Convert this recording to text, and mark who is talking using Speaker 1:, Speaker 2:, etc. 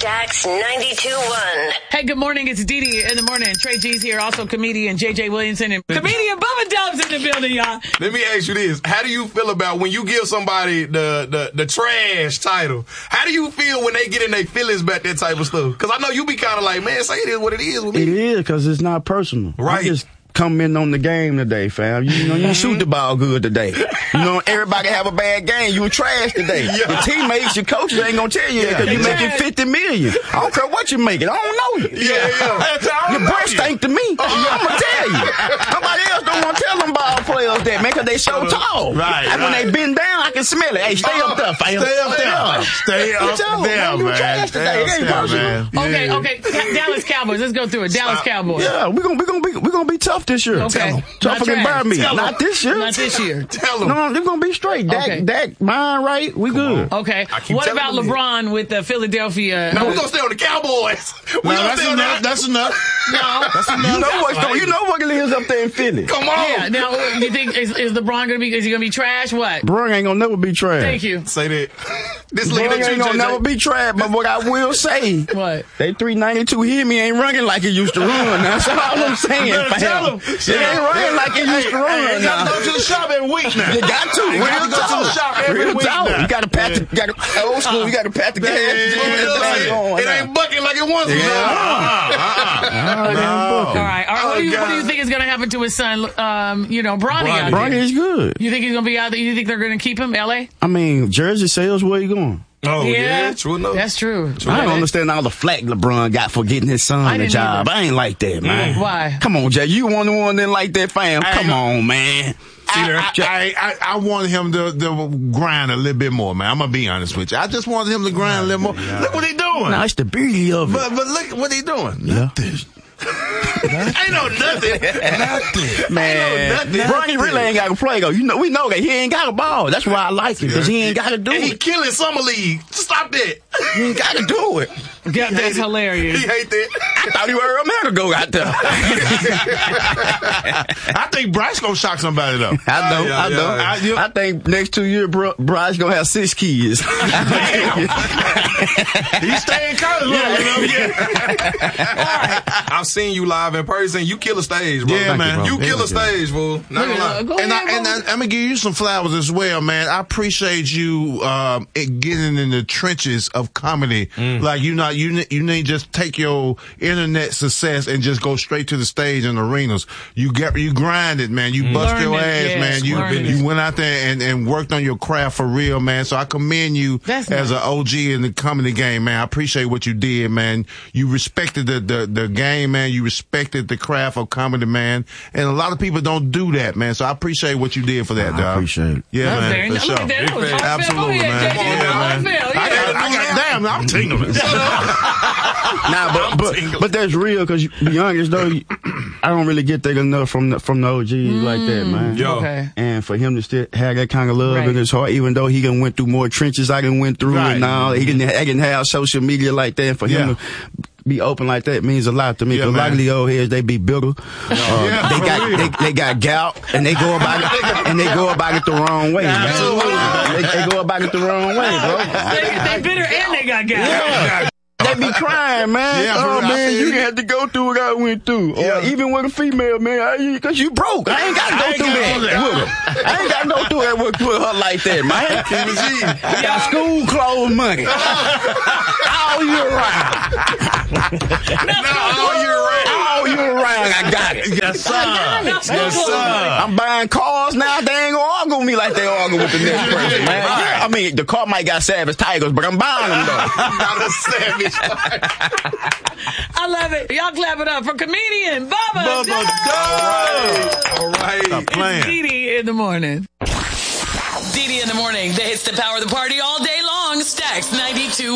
Speaker 1: Stacks 92.1.
Speaker 2: Hey, good morning. It's Dee Dee in the morning. Trey G's here. Also comedian JJ Williamson and comedian Bubba Dubs in the building, y'all.
Speaker 3: Let me ask you this. How do you feel about when you give somebody the trash title? How do you feel when they get in their feelings about that type of stuff? Because I know you be kind of like, man, say it is what it is with me.
Speaker 4: It is, because it's not personal.
Speaker 3: Right.
Speaker 4: I just come in on the game today, fam. You know, you shoot the ball good today. You know, everybody have a bad game. You trash today.
Speaker 3: Yeah.
Speaker 4: Your teammates, your coaches ain't gonna tell you that because you're making $50 million. I don't care what you're making. I don't know you.
Speaker 3: Yeah.
Speaker 4: Your breath stink to me. I'm gonna tell you. Nobody else don't want to tell them ball players that, man, because they so tall.
Speaker 5: Right.
Speaker 4: And when they bend down, I can smell it. Hey, stay up there, fam.
Speaker 5: Stay up there. Stay up there,
Speaker 4: You
Speaker 5: man.
Speaker 4: trash today. It ain't personal.
Speaker 2: Okay. Dallas Cowboys. Let's go through it. Dallas Cowboys.
Speaker 4: Yeah, we're gonna be tough this year.
Speaker 2: Okay.
Speaker 4: Tougher than Barbie. Not this year.
Speaker 2: Not this year.
Speaker 3: Tell them.
Speaker 4: No, they're gonna be straight. Dak, mine right. We good.
Speaker 2: Okay.
Speaker 3: keep
Speaker 2: What
Speaker 3: telling
Speaker 2: about
Speaker 3: them
Speaker 2: LeBron with the Philadelphia?
Speaker 3: No, we're going to stay on the Cowboys.
Speaker 5: That's enough.
Speaker 2: No.
Speaker 4: You know what it is up there in Philly.
Speaker 3: Come on.
Speaker 2: Yeah. Now, you think is LeBron gonna be? Is he gonna be trash? What?
Speaker 4: Bron ain't gonna never be trash.
Speaker 2: Thank you.
Speaker 3: Say that. This
Speaker 4: Bron
Speaker 3: league that
Speaker 4: ain't
Speaker 3: you
Speaker 4: gonna never be trash. But what I will say,
Speaker 2: What?
Speaker 4: they 392 hear me ain't running like it used to run. That's all I'm saying.
Speaker 5: You better tell
Speaker 4: fam.
Speaker 5: them.
Speaker 4: It ain't running like it used to run.
Speaker 5: You got to go to the shop every week now.
Speaker 4: You got to.
Speaker 5: You got to go to the shop every week now.
Speaker 4: You got to pat the old school. You got to pat the gas.
Speaker 3: It ain't bucking like it once was.
Speaker 2: All right. What do you think is gonna happen to his son? Bronny out there.
Speaker 4: Bronny is good.
Speaker 2: You think he's gonna be out there? You think they're gonna keep him? LA?
Speaker 4: I mean, jersey sales, where you going?
Speaker 3: Oh, yeah. True enough.
Speaker 2: That's true.
Speaker 4: I don't understand all the flack LeBron got for getting his son the job. I ain't like that, man.
Speaker 2: Why?
Speaker 4: Come on, Jay. You one the one that like that, fam. Come on, man.
Speaker 5: I wanted him to grind a little bit more, man. I'm going to be honest with you. I just wanted him to grind a little more. Look what he doing.
Speaker 4: Nah, it's the beauty of it.
Speaker 5: But look what he doing.
Speaker 4: Yeah.
Speaker 3: Ain't no nothing.
Speaker 4: Man, Bronny really ain't got to play, though. We know that he ain't got a ball. That's why I like him, because he ain't got to do
Speaker 3: And he
Speaker 4: it.
Speaker 3: killing Summer League. Stop that.
Speaker 4: He ain't got to do it.
Speaker 2: Yeah, that's hilarious.
Speaker 3: He hate that.
Speaker 4: I thought he were America go out there.
Speaker 5: I think Bryce going to shock somebody, though.
Speaker 4: I know. I think next 2 years, Bryce going to have 6 kids.
Speaker 5: He's staying college,
Speaker 3: I've seen you live in person. You kill a stage, bro.
Speaker 5: Yeah, man.
Speaker 3: You kill a stage, fool. Not gonna lie.
Speaker 5: And I'm going to give you some flowers as well, man. I appreciate you getting in the trenches of comedy. Like, you need just take your internet success and just go straight to the stage and arenas. You grinded, man. You bust your ass, man. You went out there and worked on your craft for real, man. So I commend you as an OG in the comedy game, man. I appreciate what you did, man. You respected the game, man. You respected the craft of comedy, man. And a lot of people don't do that, man. So I appreciate what you did for that, dog.
Speaker 4: I appreciate it.
Speaker 5: Yeah, man. For sure. Absolutely, man. Damn, I'm tingling.
Speaker 4: Nah, but that's real, because to be honest though, I don't really get that enough from the OGs like that, man.
Speaker 2: Okay.
Speaker 4: And for him to still have that kind of love in his heart, even though he done went through more trenches I done went through, and all, he didn't have social media like that, and for him to be open like that means a lot to me. Because a lot of the old heads, they be bitter. They got gout, and they go about it the wrong way. They go about it the wrong way, bro.
Speaker 2: They bitter and they got gout.
Speaker 4: Yeah. They be crying, man. Man, you had to go through what I went through. Or even with a female, man, because you broke. I ain't got to go through that with her. I ain't got to go through that with her like that, man. I got school clothes money. All year round. All year round, I got it.
Speaker 5: Yes, sir.
Speaker 4: I'm buying cars now. They ain't gonna argue with me like they argue with the next person, man. I mean, the car might got Savage Tigers, but I'm buying them, though.
Speaker 3: Not a savage.
Speaker 2: I love it. Y'all clap it up for comedian Bubba Dubs.
Speaker 3: All right.
Speaker 5: Stop playing.
Speaker 2: Dee Dee in the morning.
Speaker 6: Dee Dee in the morning. The hits that power the party all day long. Stacks 92.